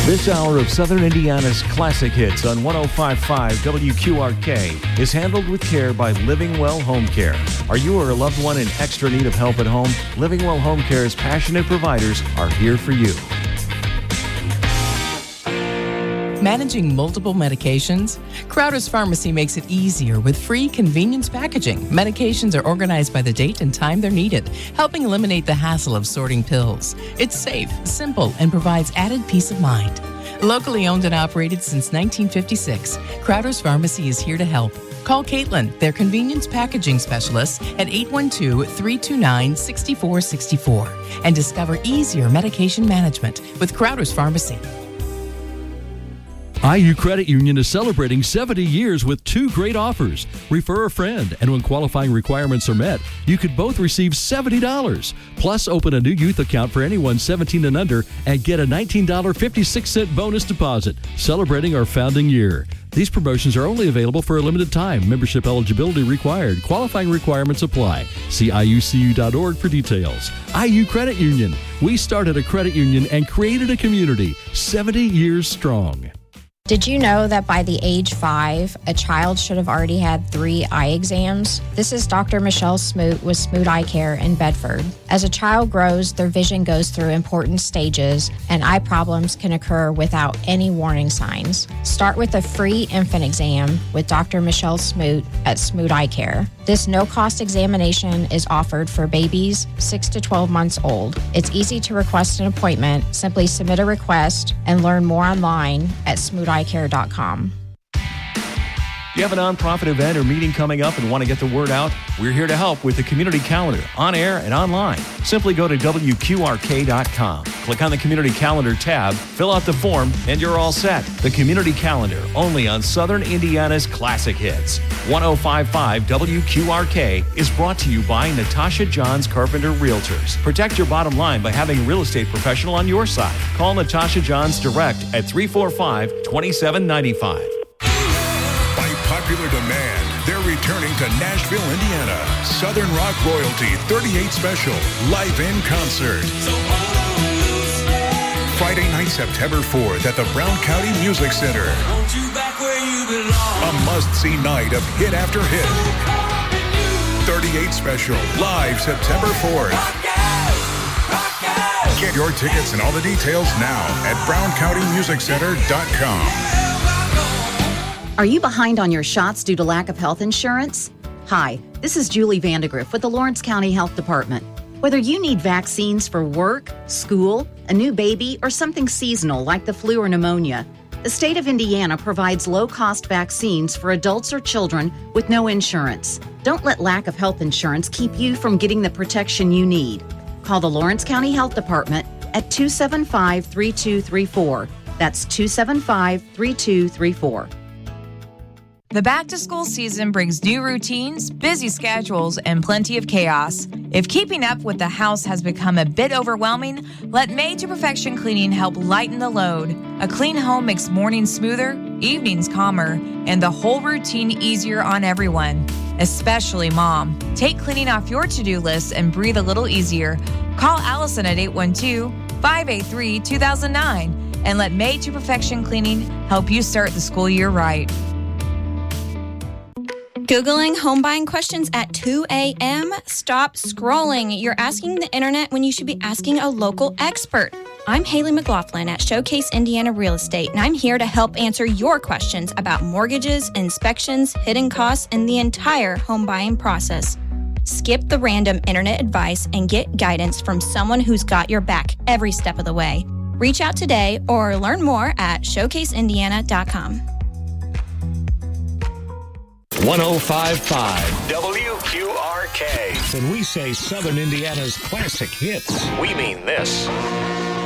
This hour of Southern Indiana's classic hits on 105.5 WQRK is handled with care by Living Well Home Care. Are you or a loved one in extra need of help at home? Living Well Home Care's passionate providers are here for you. Managing multiple medications? Crowder's Pharmacy makes it easier with free convenience packaging. Medications are organized by the date and time they're needed, helping eliminate the hassle of sorting pills. It's safe, simple, and provides added peace of mind. Locally owned and operated since 1956, Crowder's Pharmacy is here to help. Call Caitlin, their convenience packaging specialist, at 812-329-6464 and discover easier medication management with Crowder's Pharmacy. IU Credit Union is celebrating 70 years with two great offers. Refer a friend, and when qualifying requirements are met, you could both receive $70. Plus, open a new youth account for anyone 17 and under and get a $19.56 bonus deposit, celebrating our founding year. These promotions are only available for a limited time. Membership eligibility required. Qualifying requirements apply. See IUCU.org for details. IU Credit Union. We started a credit union and created a community 70 years strong. Did you know that by the age 5, a child should have already had 3 eye exams? This is Dr. Michelle Smoot with Smoot Eye Care in Bedford. As a child grows, their vision goes through important stages, and eye problems can occur without any warning signs. Start with a free infant exam with Dr. Michelle Smoot at Smoot Eye Care. This no-cost examination is offered for babies 6 to 12 months old. It's easy to request an appointment. Simply submit a request and learn more online at smootheyecare.com. Do you have a nonprofit event or meeting coming up and want to get the word out? We're here to help with the community calendar, on air and online. Simply go to WQRK.com. Click on the community calendar tab, fill out the form, and you're all set. The community calendar, only on Southern Indiana's classic hits. 105.5 WQRK is brought to you by Natasha Johns Carpenter Realtors. Protect your bottom line by having a real estate professional on your side. Call Natasha Johns direct at 345-2795. Popular demand, they're returning to Nashville, Indiana. Southern Rock Royalty 38 Special, live in concert. Friday night, September 4th at the Brown County Music Center. A must-see night of hit after hit. 38 Special, live September 4th. Get your tickets and all the details now at browncountymusiccenter.com. Are you behind on your shots due to lack of health insurance? Hi, this is Julie Vandegrift with the Lawrence County Health Department. Whether you need vaccines for work, school, a new baby, or something seasonal like the flu or pneumonia, the state of Indiana provides low-cost vaccines for adults or children with no insurance. Don't let lack of health insurance keep you from getting the protection you need. Call the Lawrence County Health Department at 275-3234. That's 275-3234. The back-to-school season brings new routines, busy schedules, and plenty of chaos. If keeping up with the house has become a bit overwhelming, let Made to Perfection Cleaning help lighten the load. A clean home makes mornings smoother, evenings calmer, and the whole routine easier on everyone, especially Mom. Take cleaning off your to-do list and breathe a little easier. Call Allison at 812-583-2009 and let Made to Perfection Cleaning help you start the school year right. Googling home buying questions at 2 a.m.? Stop scrolling. You're asking the internet when you should be asking a local expert. I'm Haley McLaughlin at Showcase Indiana Real Estate, and I'm here to help answer your questions about mortgages, inspections, hidden costs, and the entire home buying process. Skip the random internet advice and get guidance from someone who's got your back every step of the way. Reach out today or learn more at showcaseindiana.com. 105.5 WQRK. When we say Southern Indiana's classic hits, we mean this.